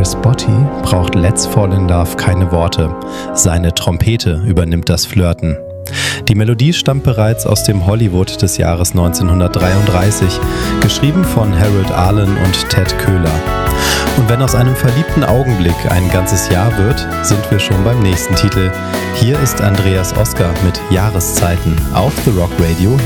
Chris Botti braucht Let's Fall in Love keine Worte. Seine Trompete übernimmt das Flirten. Die Melodie stammt bereits aus dem Hollywood des Jahres 1933, geschrieben von Harold Arlen und Ted Köhler. Und wenn aus einem verliebten Augenblick ein ganzes Jahr wird, sind wir schon beim nächsten Titel. Hier ist Andreas Oskar mit Jahreszeiten auf The Rock Radio.